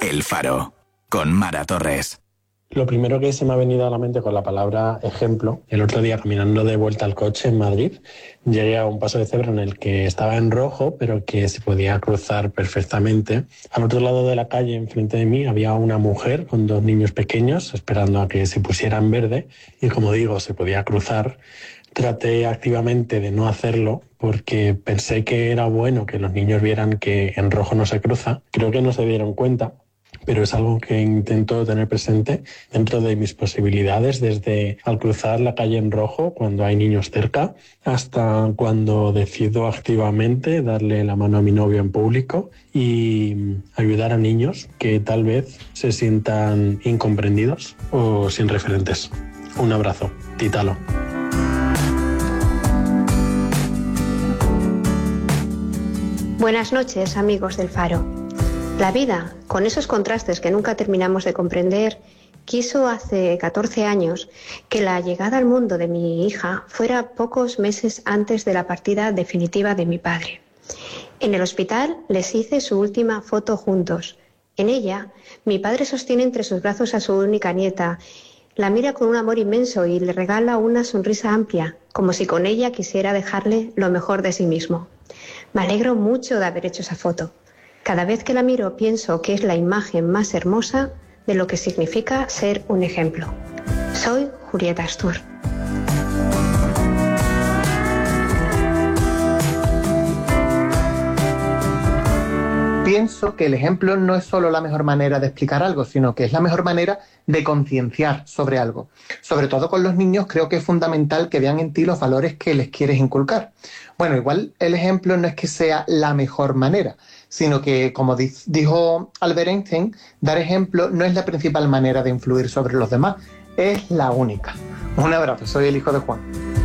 El Faro, con Mara Torres. Lo primero que se me ha venido a la mente con la palabra ejemplo, el otro día caminando de vuelta al coche en Madrid, llegué a un paso de cebra en el que estaba en rojo, pero que se podía cruzar perfectamente. Al otro lado de la calle, enfrente de mí, había una mujer con 2 niños pequeños esperando a que se pusiera en verde y, como digo, se podía cruzar. Traté activamente de no hacerlo porque pensé que era bueno que los niños vieran que en rojo no se cruza. Creo que no se dieron cuenta, pero es algo que intento tener presente dentro de mis posibilidades, desde al cruzar la calle en rojo cuando hay niños cerca, hasta cuando decido activamente darle la mano a mi novio en público y ayudar a niños que tal vez se sientan incomprendidos o sin referentes. Un abrazo, Titalo. Buenas noches, amigos del Faro. La vida, con esos contrastes que nunca terminamos de comprender, quiso hace 14 años que la llegada al mundo de mi hija fuera pocos meses antes de la partida definitiva de mi padre. En el hospital les hice su última foto juntos. En ella, mi padre sostiene entre sus brazos a su única nieta, la mira con un amor inmenso y le regala una sonrisa amplia, como si con ella quisiera dejarle lo mejor de sí mismo. Me alegro mucho de haber hecho esa foto. Cada vez que la miro pienso que es la imagen más hermosa de lo que significa ser un ejemplo. Soy Julieta Astur. Pienso que el ejemplo no es solo la mejor manera de explicar algo, sino que es la mejor manera de concienciar sobre algo. Sobre todo con los niños creo que es fundamental que vean en ti los valores que les quieres inculcar. Bueno, igual el ejemplo no es que sea la mejor manera, sino que, como dijo Albert Einstein, dar ejemplo no es la principal manera de influir sobre los demás, es la única. Un abrazo, soy el hijo de Juan.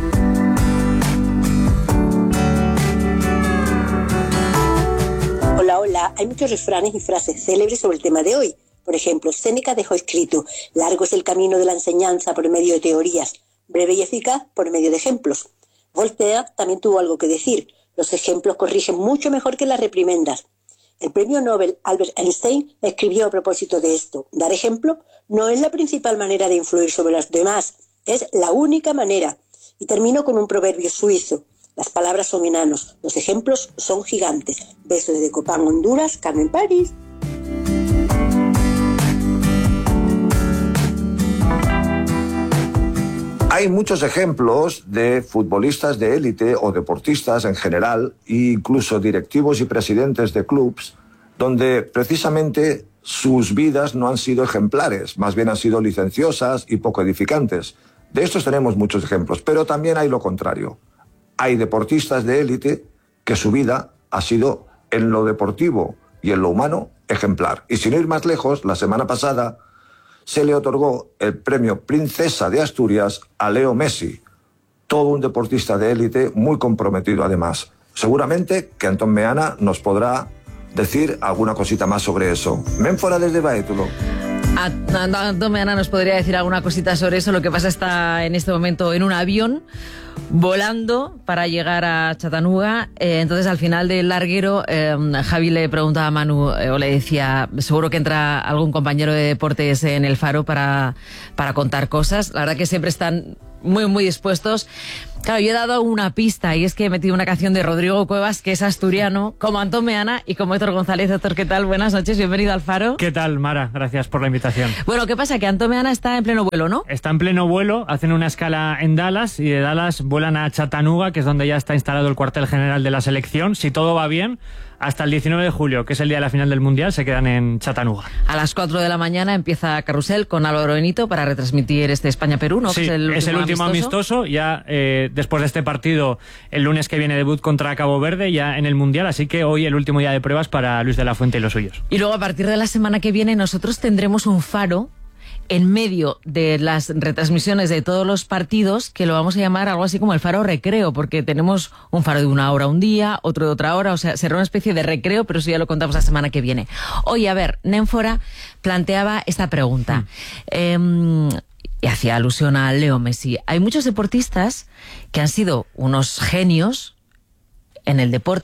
Hola, hay muchos refranes y frases célebres sobre el tema de hoy. Por ejemplo, Séneca dejó escrito: largo es el camino de la enseñanza por medio de teorías, breve y eficaz por medio de ejemplos. Voltaire también tuvo algo que decir: los ejemplos corrigen mucho mejor que las reprimendas. El premio Nobel Albert Einstein escribió a propósito de esto: dar ejemplo no es la principal manera de influir sobre los demás, es la única manera. Y termino con un proverbio suizo: las palabras son enanos, los ejemplos son gigantes. Beso desde Copán, Honduras, Carmen París. Hay muchos ejemplos de futbolistas de élite o deportistas en general, e incluso directivos y presidentes de clubes, donde precisamente sus vidas no han sido ejemplares, más bien han sido licenciosas y poco edificantes. De estos tenemos muchos ejemplos, pero también hay lo contrario. Hay deportistas de élite que su vida ha sido, en lo deportivo y en lo humano, ejemplar. Y sin ir más lejos, la semana pasada se le otorgó el premio Princesa de Asturias a Leo Messi, todo un deportista de élite muy comprometido además. Seguramente que Antón Meana nos podrá decir alguna cosita más sobre eso. Ménfora desde Baétulo. Antón Meana nos podría decir alguna cosita sobre eso. Lo que pasa está en este momento en un avión volando para llegar a Chattanooga. Entonces al final del larguero Javi le preguntaba a Manu o le decía: seguro que entra algún compañero de deportes en el Faro para contar cosas. La verdad que siempre están muy dispuestos. Claro, yo he dado una pista y es que he metido una canción de Rodrigo Cuevas, que es asturiano, como Antón Meana y como Héctor González. Héctor, ¿qué tal? Buenas noches, bienvenido al Faro. ¿Qué tal, Mara? Gracias por la invitación. Bueno, ¿qué pasa? Que Antón Meana está en pleno vuelo, ¿no? Está en pleno vuelo, hacen una escala en Dallas y de Dallas vuelan a Chattanooga, que es donde ya está instalado el cuartel general de la selección. Si todo va bien, hasta el 19 de julio, que es el día de la final del Mundial, se quedan en Chattanooga. A las 4 de la mañana empieza Carrusel con Álvaro Benito para retransmitir este España-Perú, ¿no? Sí, es el último amistoso. Ya después de este partido, el lunes que viene debut contra Cabo Verde, ya en el Mundial, así que hoy el último día de pruebas para Luis de la Fuente y los suyos. Y luego a partir de la semana que viene nosotros tendremos un Faro en medio de las retransmisiones de todos los partidos, que lo vamos a llamar algo así como el Faro Recreo, porque tenemos un Faro de 1 hora un día, otro de otra hora, o sea, será una especie de recreo, pero eso ya lo contamos la semana que viene. Hoy, a ver, Nénfora planteaba esta pregunta. Y hacía alusión a Leo Messi. Hay muchos deportistas que han sido unos genios en el deporte,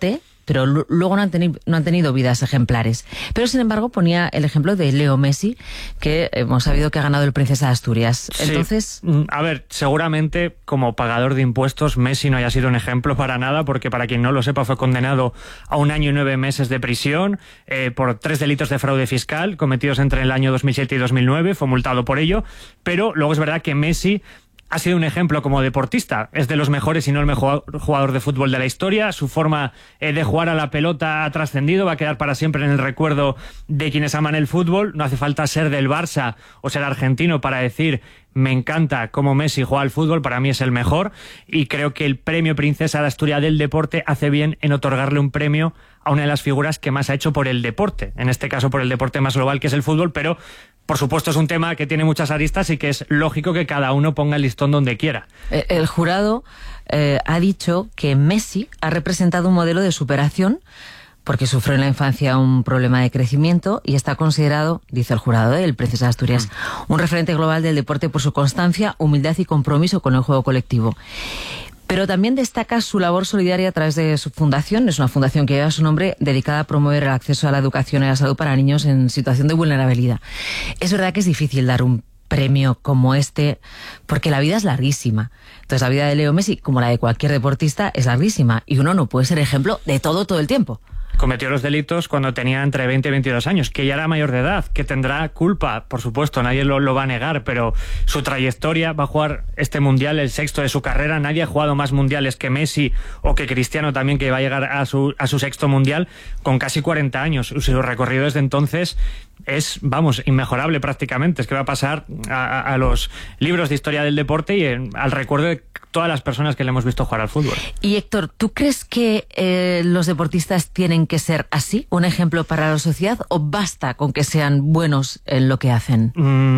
pero luego no han tenido vidas ejemplares. Pero sin embargo ponía el ejemplo de Leo Messi, que hemos sabido que ha ganado el Princesa de Asturias. Sí. Entonces, a ver, seguramente como pagador de impuestos Messi no haya sido un ejemplo para nada, porque para quien no lo sepa fue condenado a 1 año y 9 meses de prisión por 3 delitos de fraude fiscal cometidos entre el año 2007 y 2009, fue multado por ello, pero luego es verdad que Messi ha sido un ejemplo como deportista, es de los mejores y no el mejor jugador de fútbol de la historia, su forma de jugar a la pelota ha trascendido, va a quedar para siempre en el recuerdo de quienes aman el fútbol, no hace falta ser del Barça o ser argentino para decir me encanta cómo Messi juega al fútbol, para mí es el mejor, y creo que el premio Princesa de Asturias del deporte hace bien en otorgarle un premio a una de las figuras que más ha hecho por el deporte, en este caso por el deporte más global que es el fútbol, pero por supuesto es un tema que tiene muchas aristas y que es lógico que cada uno ponga el listón donde quiera. El jurado ha dicho que Messi ha representado un modelo de superación porque sufrió en la infancia un problema de crecimiento y está considerado, dice el jurado del Princesa de Asturias, un referente global del deporte por su constancia, humildad y compromiso con el juego colectivo. Pero también destaca su labor solidaria a través de su fundación. Es una fundación que lleva su nombre, dedicada a promover el acceso a la educación y a la salud para niños en situación de vulnerabilidad. Es verdad que es difícil dar un premio como este, porque la vida es larguísima. Entonces la vida de Leo Messi, como la de cualquier deportista, es larguísima. Y uno no puede ser ejemplo de todo el tiempo. Cometió los delitos cuando tenía entre 20 y 22 años, que ya era mayor de edad, que tendrá culpa, por supuesto, nadie lo va a negar, pero su trayectoria, va a jugar este mundial, el 6º de su carrera, nadie ha jugado más mundiales que Messi o que Cristiano también, que va a llegar a su 6º mundial con casi 40 años. Su recorrido desde entonces es, vamos, inmejorable prácticamente, es que va a pasar a los libros de historia del deporte y al recuerdo de todas las personas que le hemos visto jugar al fútbol. Y Héctor, ¿tú crees que los deportistas tienen que ser así, un ejemplo para la sociedad, o basta con que sean buenos en lo que hacen?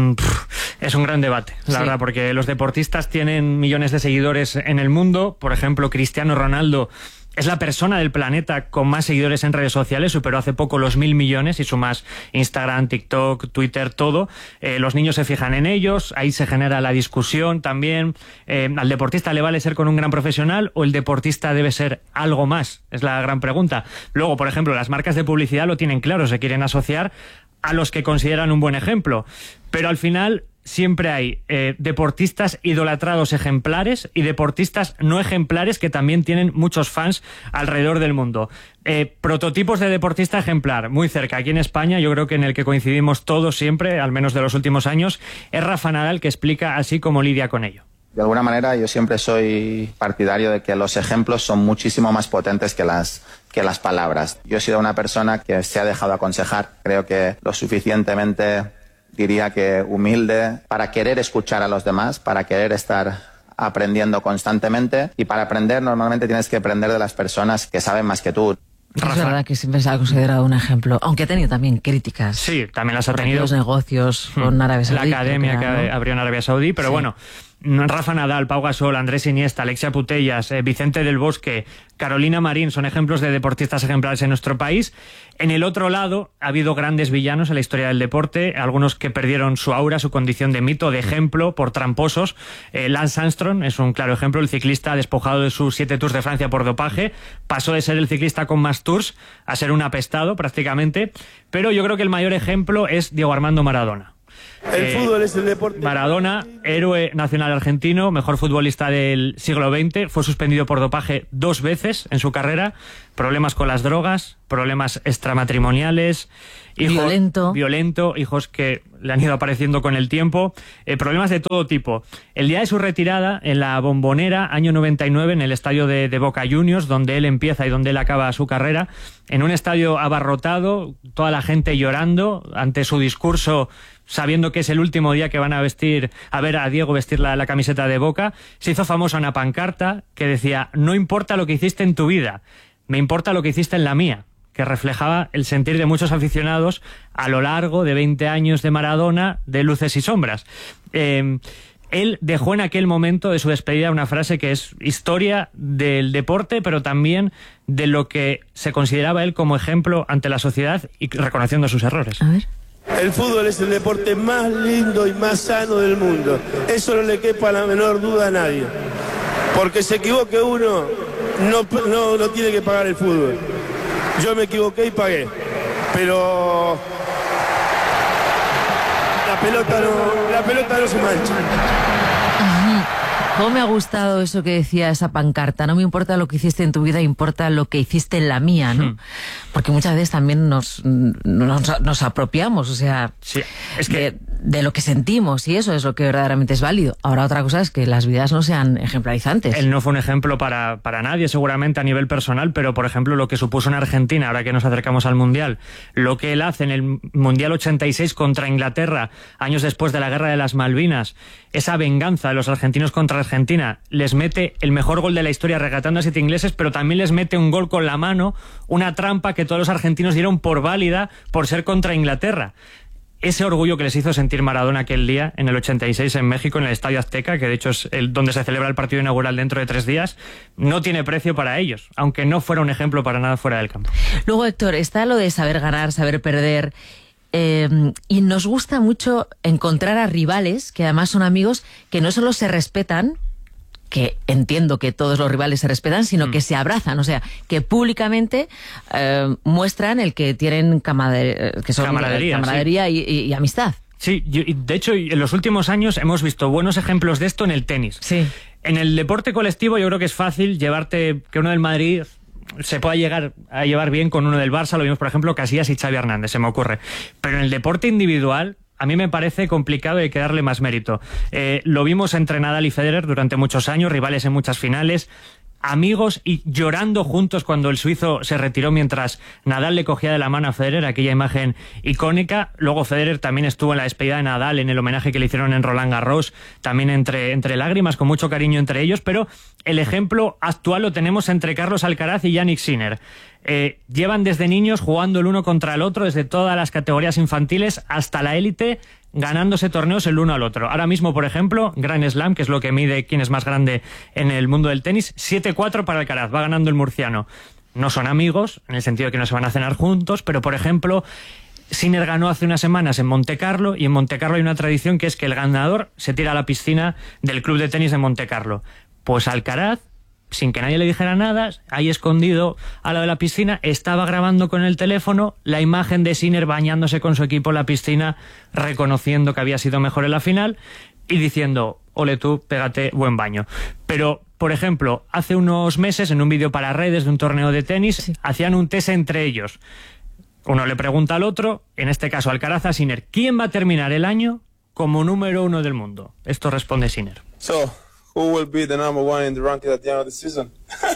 Es un gran debate, la verdad, porque los deportistas tienen millones de seguidores en el mundo. Por ejemplo, Cristiano Ronaldo es la persona del planeta con más seguidores en redes sociales, superó hace poco los 1.000 millones y sumas Instagram, TikTok, Twitter, todo. Los niños se fijan en ellos, ahí se genera la discusión también. ¿Al deportista le vale ser con un gran profesional o el deportista debe ser algo más? Es la gran pregunta. Luego, por ejemplo, las marcas de publicidad lo tienen claro, se quieren asociar a los que consideran un buen ejemplo. Pero al final siempre hay deportistas idolatrados ejemplares y deportistas no ejemplares que también tienen muchos fans alrededor del mundo. Prototipos de deportista ejemplar, muy cerca. Aquí en España, yo creo que en el que coincidimos todos siempre, al menos de los últimos años, es Rafa Nadal, que explica así cómo lidia con ello. De alguna manera yo siempre soy partidario de que los ejemplos son muchísimo más potentes que las palabras. Yo he sido una persona que se ha dejado aconsejar, creo que lo suficientemente, diría que humilde, para querer escuchar a los demás, para querer estar aprendiendo constantemente, y para aprender normalmente tienes que aprender de las personas que saben más que tú. Es verdad que siempre se ha considerado un ejemplo, aunque ha tenido también críticas. Sí, también las ha tenido. Los negocios con Arabia Saudí. La academia que abrió en Arabia Saudí, pero bueno, Rafa Nadal, Pau Gasol, Andrés Iniesta, Alexia Putellas, Vicente del Bosque, Carolina Marín son ejemplos de deportistas ejemplares en nuestro país. En el otro lado ha habido grandes villanos en la historia del deporte, algunos que perdieron su aura, su condición de mito, de ejemplo, por tramposos. Lance Armstrong es un claro ejemplo, el ciclista despojado de sus 7 Tours de Francia por dopaje, pasó de ser el ciclista con más Tours a ser un apestado prácticamente, pero yo creo que el mayor ejemplo es Diego Armando Maradona. El fútbol es el deporte. Maradona, héroe nacional argentino, mejor futbolista del siglo XX, fue suspendido por dopaje 2 veces en su carrera, problemas con las drogas, problemas extramatrimoniales, violento, hijos que le han ido apareciendo con el tiempo, problemas de todo tipo. El día de su retirada, en la Bombonera, año 99, en el estadio de Boca Juniors, donde él empieza y donde él acaba su carrera, en un estadio abarrotado, toda la gente llorando ante su discurso, sabiendo que es el último día que van a ver a Diego vestir la camiseta de Boca, se hizo famosa una pancarta que decía: no importa lo que hiciste en tu vida, me importa lo que hiciste en la mía, que reflejaba el sentir de muchos aficionados a lo largo de 20 años de Maradona, de luces y sombras. Él dejó en aquel momento de su despedida una frase que es historia del deporte, pero también de lo que se consideraba él como ejemplo ante la sociedad y reconociendo sus errores. A ver. El fútbol es el deporte más lindo y más sano del mundo. Eso no le quepa la menor duda a nadie. Porque se equivoque uno, no tiene que pagar el fútbol. Yo me equivoqué y pagué. Pero la pelota no se mancha. ¿Cómo me ha gustado eso que decía esa pancarta? No me importa lo que hiciste en tu vida, importa lo que hiciste en la mía, ¿no? Porque muchas veces también nos apropiamos, o sea, sí, es que de lo que sentimos, y eso es lo que verdaderamente es válido. Ahora otra cosa es que las vidas no sean ejemplarizantes. Él no fue un ejemplo para nadie, seguramente a nivel personal, pero por ejemplo lo que supuso en Argentina, ahora que nos acercamos al Mundial, lo que él hace en el Mundial 86 contra Inglaterra, años después de la Guerra de las Malvinas, esa venganza de los argentinos contra Argentina, les mete el mejor gol de la historia regatando a 7 ingleses, pero también les mete un gol con la mano, una trampa que todos los argentinos dieron por válida por ser contra Inglaterra. Ese orgullo que les hizo sentir Maradona aquel día, en el 86 en México, en el Estadio Azteca, que de hecho es donde se celebra el partido inaugural dentro de 3 días, no tiene precio para ellos, aunque no fuera un ejemplo para nada fuera del campo. Luego, Héctor, está lo de saber ganar, saber perder, y nos gusta mucho encontrar a rivales, que además son amigos, que no solo se respetan, que entiendo que todos los rivales se respetan, sino que se abrazan, o sea, que públicamente muestran el que tienen camaradería, sí. y amistad. Sí, de hecho, en los últimos años hemos visto buenos ejemplos de esto en el tenis. Sí. En el deporte colectivo yo creo que es fácil que uno del Madrid se pueda llegar a llevar bien con uno del Barça, lo vimos por ejemplo Casillas y Xavi Hernández, se me ocurre. Pero en el deporte individual a mí me parece complicado y hay que darle más mérito. Lo vimos entre Nadal y Federer durante muchos años, rivales en muchas finales, amigos y llorando juntos cuando el suizo se retiró mientras Nadal le cogía de la mano a Federer, aquella imagen icónica. Luego Federer también estuvo en la despedida de Nadal, en el homenaje que le hicieron en Roland Garros, también entre lágrimas, con mucho cariño entre ellos, pero el ejemplo actual lo tenemos entre Carlos Alcaraz y Jannik Sinner. Llevan desde niños jugando el uno contra el otro, desde todas las categorías infantiles hasta la élite, ganándose torneos el uno al otro. Ahora mismo, por ejemplo, Grand Slam, que es lo que mide quién es más grande en el mundo del tenis, 7-4 para Alcaraz, va ganando el murciano. No son amigos, en el sentido de que no se van a cenar juntos, pero, por ejemplo, Sinner ganó hace unas semanas en Montecarlo, y en Montecarlo hay una tradición que es que el ganador se tira a la piscina del club de tenis de Montecarlo. Pues Alcaraz, sin que nadie le dijera nada, ahí escondido al lado de la piscina, estaba grabando con el teléfono la imagen de Sinner bañándose con su equipo en la piscina, reconociendo que había sido mejor en la final y diciendo, ole tú, pégate buen baño. Pero, por ejemplo, hace unos meses, en un vídeo para redes de un torneo de tenis, hacían un test entre ellos. Uno le pregunta al otro, en este caso Alcaraz a Sinner, ¿quién va a terminar el año como número 1 del mundo? Esto responde Sinner. Who will be the number 1 in the ranking at the end of the season?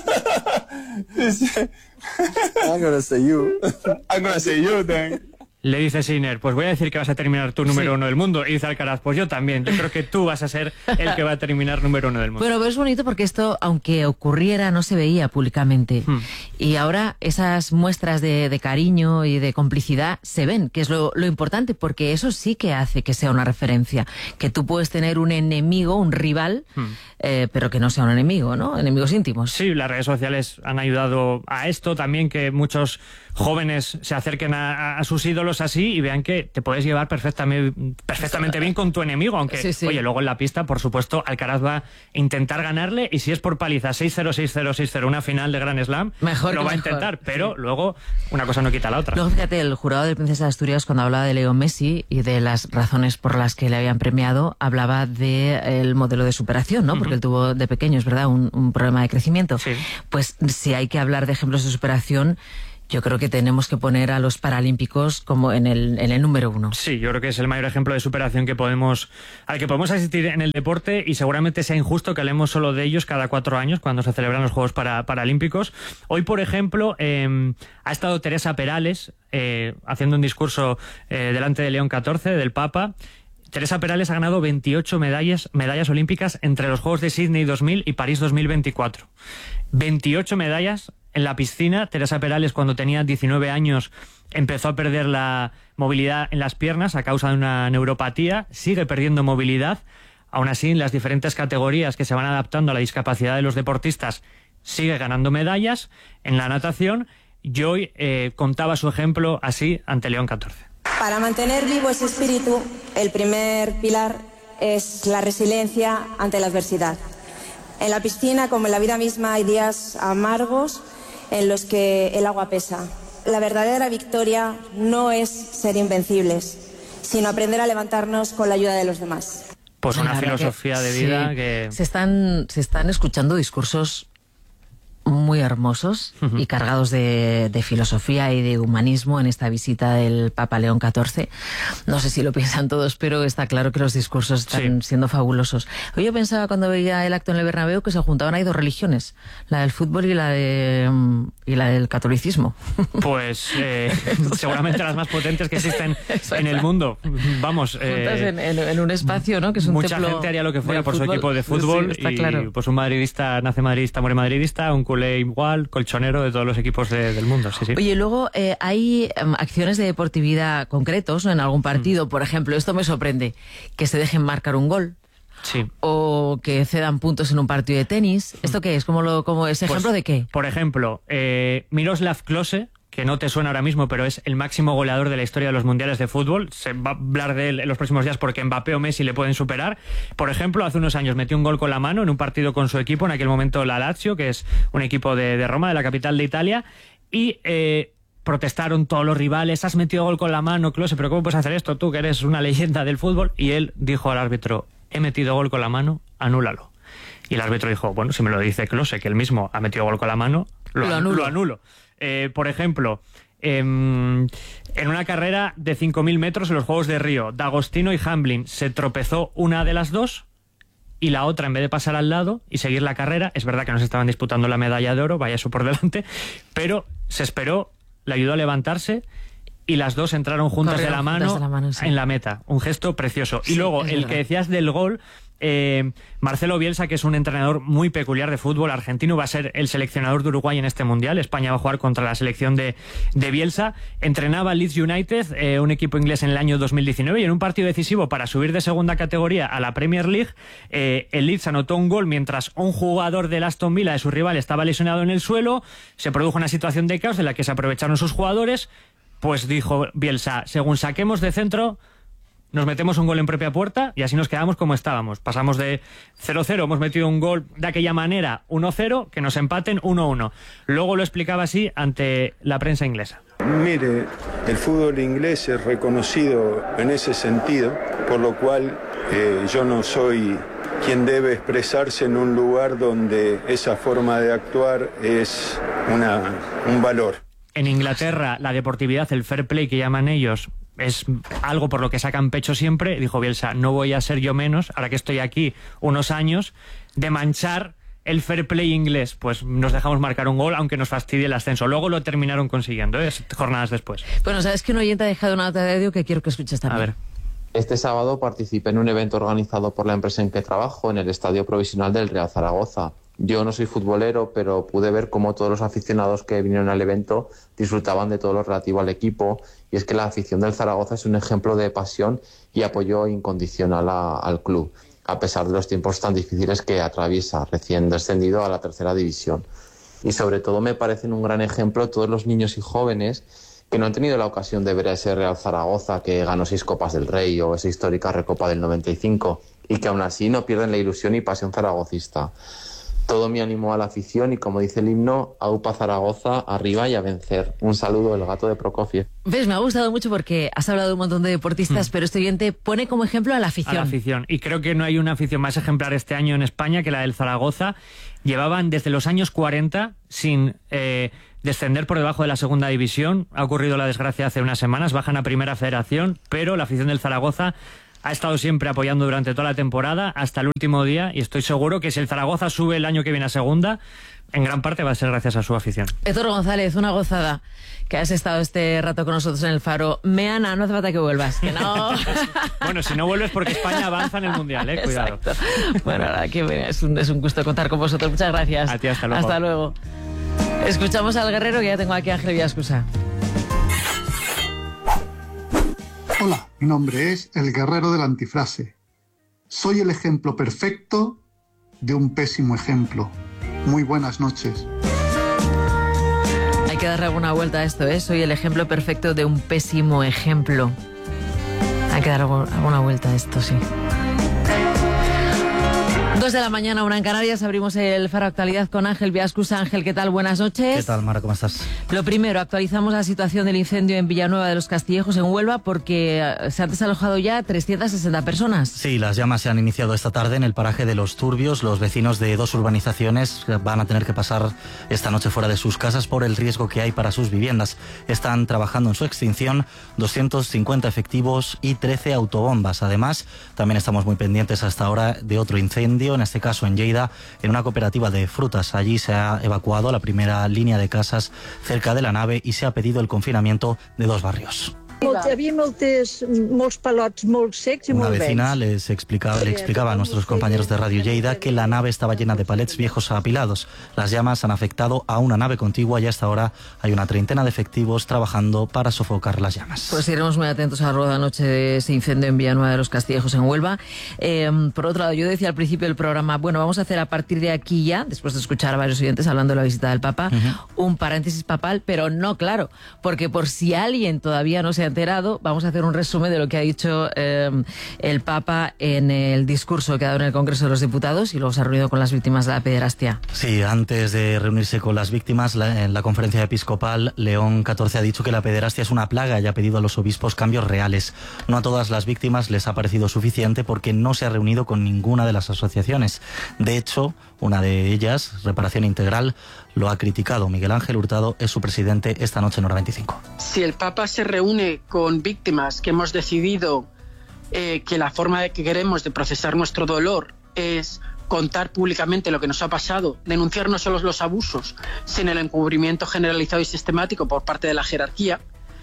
I'm gonna say you. I'm gonna say you then. Le dice Sinner, pues voy a decir que vas a terminar tú número 1 del mundo. Y dice Alcaraz, pues yo también. Yo creo que tú vas a ser el que va a terminar número 1 del mundo. Bueno, pero es bonito porque esto, aunque ocurriera, no se veía públicamente. Y ahora esas muestras de cariño y de complicidad se ven, que es lo importante, porque eso sí que hace que sea una referencia. Que tú puedes tener un enemigo, un rival, pero que no sea un enemigo, ¿no? Enemigos íntimos. Sí, las redes sociales han ayudado a esto también, que muchos jóvenes se acerquen a sus ídolos así y vean que te puedes llevar perfectamente bien con tu enemigo, aunque, oye, luego en la pista, por supuesto, Alcaraz va a intentar ganarle, y si es por paliza 6-0, 6-0, 6-0, una final de Grand Slam, lo va a intentar, pero luego una cosa no quita la otra. Luego, fíjate, el jurado del Princesa de Asturias, cuando hablaba de Leo Messi y de las razones por las que le habían premiado, hablaba del modelo de superación, ¿no? Porque él tuvo de pequeño, es verdad, un problema de crecimiento. Sí. Pues si hay que hablar de ejemplos de superación, yo creo que tenemos que poner a los paralímpicos como en el número 1. Sí, yo creo que es el mayor ejemplo de superación al que podemos asistir en el deporte, y seguramente sea injusto que hablemos solo de ellos cada 4 años cuando se celebran los Juegos Paralímpicos. Hoy, por ejemplo, ha estado Teresa Perales haciendo un discurso delante de León XIV, del Papa. Teresa Perales ha ganado 28 medallas olímpicas entre los Juegos de Sydney 2000 y París 2024. 28 medallas en la piscina. Teresa Perales, cuando tenía 19 años, empezó a perder la movilidad en las piernas a causa de una neuropatía. Sigue perdiendo movilidad. Aún así, en las diferentes categorías que se van adaptando a la discapacidad de los deportistas, sigue ganando medallas. En la natación, y hoy contaba su ejemplo así ante León XIV. Para mantener vivo ese espíritu, el primer pilar es la resiliencia ante la adversidad. En la piscina, como en la vida misma, hay días amargos en los que el agua pesa. la verdadera victoria no es ser invencibles, sino aprender a levantarnos con la ayuda de los demás. Pues una filosofía de vida que... Se están escuchando discursos muy hermosos y cargados de filosofía y de humanismo en esta visita del Papa León XIV. No sé si lo piensan todos, pero está claro que los discursos están siendo fabulosos. Hoy yo pensaba cuando veía el acto en el Bernabéu que se juntaban ahí dos religiones, la del fútbol y la del catolicismo. Pues seguramente las más potentes que existen en el mundo. Vamos. Juntas en un espacio, ¿no? Que es un mucha templo gente haría lo que fuera por fútbol. su equipo de fútbol, sí, está y claro. pues un madridista nace madridista, muere madridista, un culé igual, colchonero de todos los equipos del mundo. Sí, sí. Oye, luego hay acciones de deportividad concretos, ¿no? En algún partido, por ejemplo, esto me sorprende, que se dejen marcar un gol. Sí. O que cedan puntos en un partido de tenis. ¿Esto qué es? ¿Cómo es ejemplo de qué? Por ejemplo, Miroslav Klose, que no te suena ahora mismo, pero es el máximo goleador de la historia de los mundiales de fútbol. Se va a hablar de él en los próximos días porque Mbappé o Messi le pueden superar. Por ejemplo, hace unos años metió un gol con la mano en un partido con su equipo, en aquel momento la Lazio, que es un equipo de Roma, de la capital de Italia, y protestaron todos los rivales: has metido gol con la mano, Klose, pero ¿cómo puedes hacer esto tú, que eres una leyenda del fútbol? Y él dijo al árbitro: he metido gol con la mano, anúlalo. Y el árbitro dijo: bueno, si me lo dice Klose, que él mismo ha metido gol con la mano, lo anulo. Por ejemplo, en una carrera de 5.000 metros en los Juegos de Río, D'Agostino y Hamblin, se tropezó una de las dos y la otra, en vez de pasar al lado y seguir la carrera, es verdad que no se estaban disputando la medalla de oro, vaya eso por delante, pero se esperó, le ayudó a levantarse y las dos entraron juntas de la mano sí, en la meta. Un gesto precioso. Sí, y luego, el verdad que decías del gol, Marcelo Bielsa, que es un entrenador muy peculiar de fútbol argentino, va a ser el seleccionador de Uruguay en este Mundial. España va a jugar contra la selección de Bielsa. Entrenaba al Leeds United, un equipo inglés, en el año 2019, y en un partido decisivo para subir de segunda categoría a la Premier League, el Leeds anotó un gol mientras un jugador del Aston Villa, de su rival, estaba lesionado en el suelo. Se produjo una situación de caos de la que se aprovecharon sus jugadores. Pues dijo Bielsa: según saquemos de centro, nos metemos un gol en propia puerta y así nos quedamos como estábamos. Pasamos de 0-0, hemos metido un gol de aquella manera, 1-0, que nos empaten 1-1. Luego lo explicaba así ante la prensa inglesa. Mire, el fútbol inglés es reconocido en ese sentido, por lo cual yo no soy quien debe expresarse en un lugar donde esa forma de actuar es un valor. En Inglaterra, la deportividad, el fair play que llaman ellos, es algo por lo que sacan pecho siempre. Dijo Bielsa: no voy a ser yo menos, ahora que estoy aquí unos años, de manchar el fair play inglés. Pues nos dejamos marcar un gol, aunque nos fastidie el ascenso. Luego lo terminaron consiguiendo, jornadas después. Bueno, sabes que un oyente ha dejado una nota de audio que quiero que escuches también. A ver. Este sábado participé en un evento organizado por la empresa en que trabajo en el Estadio Provisional del Real Zaragoza. Yo no soy futbolero, pero pude ver cómo todos los aficionados que vinieron al evento disfrutaban de todo lo relativo al equipo, y es que la afición del Zaragoza es un ejemplo de pasión y apoyo incondicional al club, a pesar de los tiempos tan difíciles que atraviesa, recién descendido a la tercera división. Y sobre todo me parecen un gran ejemplo todos los niños y jóvenes que no han tenido la ocasión de ver a ese Real Zaragoza que ganó 6 Copas del Rey o esa histórica Recopa del 95, y que aún así no pierden la ilusión y pasión zaragocista. Todo mi ánimo a la afición y, como dice el himno, AUPA Zaragoza, arriba y a vencer. Un saludo, el gato de Prokofiev. ¿Ves? Me ha gustado mucho porque has hablado de un montón de deportistas, pero este oyente pone como ejemplo a la afición. A la afición. Y creo que no hay una afición más ejemplar este año en España que la del Zaragoza. Llevaban desde los años 40 sin descender por debajo de la segunda división. Ha ocurrido la desgracia hace unas semanas, bajan a Primera Federación, pero la afición del Zaragoza ha estado siempre apoyando durante toda la temporada, hasta el último día, y estoy seguro que si el Zaragoza sube el año que viene a segunda, en gran parte va a ser gracias a su afición. Héctor González, una gozada que has estado este rato con nosotros en el Faro. Meana, no hace falta que vuelvas, que no. Bueno, si no vuelves porque España avanza en el Mundial, cuidado. Exacto. Bueno, nada, que es un gusto contar con vosotros. Muchas gracias. A ti, hasta luego. Hasta luego. Escuchamos al guerrero, que ya tengo aquí a Ángel Villascusa. Hola, mi nombre es el guerrero de la antifrase. Soy el ejemplo perfecto de un pésimo ejemplo. Muy buenas noches. Hay que darle alguna vuelta a esto, ¿eh? Soy el ejemplo perfecto de un pésimo ejemplo. Hay que dar alguna vuelta a esto, sí. 2 de la mañana, 1 en Canarias, abrimos el Faro Actualidad con Ángel Viascusa. Ángel, ¿qué tal? Buenas noches. ¿Qué tal, Mara? ¿Cómo estás? Lo primero, actualizamos la situación del incendio en Villanueva de los Castillejos, en Huelva, porque se han desalojado ya 360 personas. Sí, las llamas se han iniciado esta tarde en el paraje de Los Turbios. Los vecinos de 2 urbanizaciones van a tener que pasar esta noche fuera de sus casas por el riesgo que hay para sus viviendas. Están trabajando en su extinción 250 efectivos y 13 autobombas. Además, también estamos muy pendientes hasta ahora de otro incendio, en este caso en Lleida, en una cooperativa de frutas. Allí se ha evacuado la primera línea de casas cerca de la nave y se ha pedido el confinamiento de 2 barrios. Havia molts palots molt secs i Una molt vecina vells. le explicaba a nuestros compañeros de Radio Lleida que la nave estaba llena de palets viejos apilados. Las llamas han afectado a una nave contigua y hasta ahora hay una treintena de efectivos trabajando para sofocar las llamas. Pues iremos muy atentos a la rueda noche de ese incendio en Villanueva de los Castillejos, en Huelva. Por otro lado, yo decía al principio del programa, bueno, vamos a hacer a partir de aquí ya, después de escuchar a varios oyentes hablando de la visita del Papa, un paréntesis papal, pero no, claro, porque por si alguien todavía no se ha enterado, vamos a hacer un resumen de lo que ha dicho el Papa en el discurso que ha dado en el Congreso de los Diputados y luego se ha reunido con las víctimas de la pederastia. Sí, antes de reunirse con las víctimas, en la conferencia episcopal, León XIV ha dicho que la pederastia es una plaga y ha pedido a los obispos cambios reales. No a todas las víctimas les ha parecido suficiente porque no se ha reunido con ninguna de las asociaciones. De hecho, una de ellas, Reparación Integral, lo ha criticado. Miguel Ángel Hurtado es su presidente esta noche en Hora 25. Si el Papa se reúne con víctimas que hemos decidido que la forma que queremos de procesar nuestro dolor es contar públicamente lo que nos ha pasado, denunciar no solo los abusos, sino el encubrimiento generalizado y sistemático por parte de la jerarquía,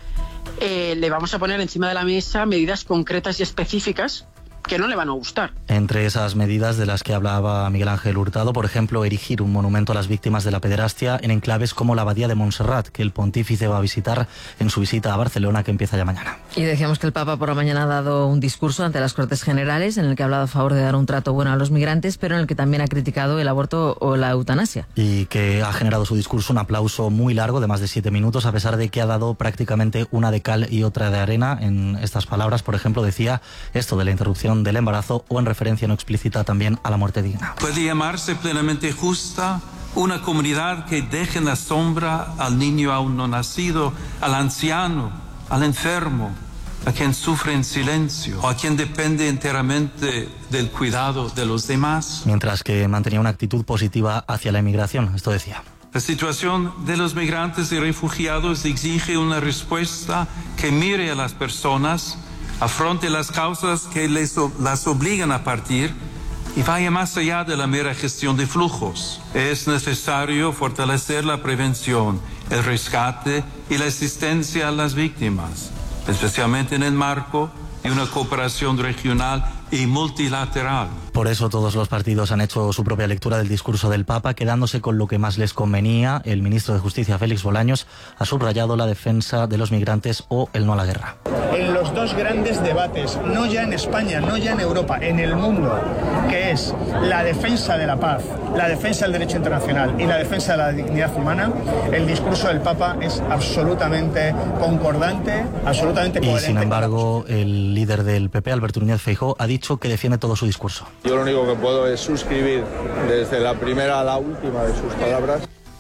le vamos a poner encima de la mesa medidas concretas y específicas que no le van a gustar. Entre esas medidas de las que hablaba Miguel Ángel Hurtado, por ejemplo, erigir un monumento a las víctimas de la pederastia en enclaves como la Abadía de Montserrat, que el pontífice va a visitar en su visita a Barcelona, que empieza ya mañana. Y decíamos que el Papa por la mañana ha dado un discurso ante las Cortes Generales en el que ha hablado a favor de dar un trato bueno a los migrantes, pero en el que también ha criticado el aborto o la eutanasia. Y que ha generado su discurso un aplauso muy largo de más de 7 minutos, a pesar de que ha dado prácticamente una de cal y otra de arena en estas palabras. Por ejemplo, decía esto de la interrupción del embarazo o en referencia no explícita también a la muerte digna. Puede llamarse plenamente justa una comunidad que deje en la sombra al niño aún no nacido, al anciano, al enfermo, a quien sufre en silencio o a quien depende enteramente del cuidado de los demás. Mientras que mantenía una actitud positiva hacia la inmigración, esto decía. La situación de los migrantes y refugiados exige una respuesta que mire a las personas, afronte las causas que las obligan a partir y vaya más allá de la mera gestión de flujos. Es necesario fortalecer la prevención, el rescate y la asistencia a las víctimas, especialmente en el marco de una cooperación regional y multilateral. Por eso todos los partidos han hecho su propia lectura del discurso del Papa, quedándose con lo que más les convenía. El ministro de Justicia, Félix Bolaños, ha subrayado la defensa de los migrantes o el no a la guerra. En los 2 grandes debates, no ya en España, no ya en Europa, en el mundo, que es la defensa de la paz, la defensa del derecho internacional y la defensa de la dignidad humana, el discurso del Papa es absolutamente concordante, absolutamente coherente. Y sin embargo, el líder del PP, Alberto Núñez Feijóo, ha dicho que defiende todo su discurso. Yo lo único que puedo es suscribir desde la primera a la última de sus palabras.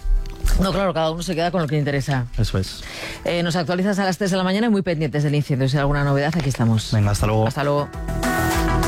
No, claro, cada uno se queda con lo que le interesa. Eso es. Nos actualizas a las 3 de la mañana y muy pendientes del incendio. Si hay alguna novedad, aquí estamos. Venga, hasta luego. Hasta luego.